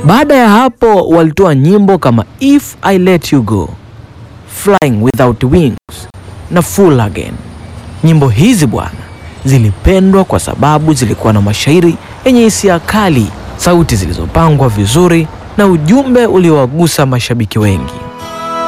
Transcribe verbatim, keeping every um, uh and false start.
Baada ya hapo walitoa nyimbo kama If I Let You Go, Flying Without Wings na Fool Again. Nyimbo hizi bwana zilipendwa kwa sababu zilikuwa na mashairi yenye hisia kali, sauti zilizopangwa vizuri na ujumbe uliowagusa mashabiki wengi.